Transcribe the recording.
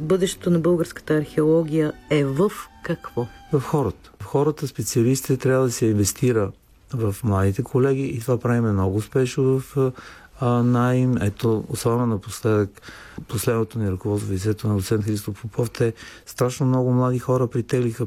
бъдещето на българската археология е в какво? В хората. В хората специалистите трябва да се инвестира в младите колеги и това правим много успешно в НАИМ. Ето, особено напоследък, последното ни ръководство в лицето на доцент Христо Попов, те страшно много млади хора притеглиха